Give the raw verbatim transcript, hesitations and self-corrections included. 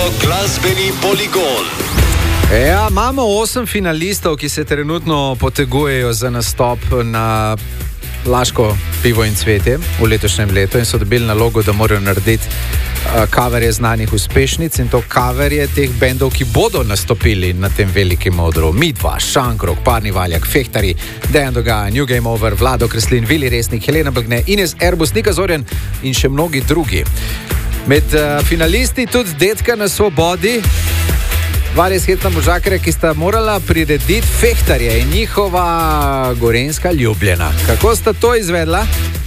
Glasbeni poligon. Ja, imamo osem finalistov, ki se trenutno potegujejo za nastop na Laško pivo in cvetje v letošnjem letu in so dobili nalogo, da morajo narediti uh, coverje znanih uspešnic in to coverje teh bendov, ki bodo nastopili na tem velikem odru. Midva, Šankrok, Parni Valjak, Fehtari, Dejan Doga, New Game Over, Vlado Kreslin, Vili Resnik, Helena Blagne, Ines Erbus, Nika Zorjan in še mnogi drugi. Med uh, finalisti tudi Detka na svobodi, Vares Hetna Možakarja, ki sta morala prirediti Fehtarje in njihova gorenjska ljubljena. Kako sta to izvedla?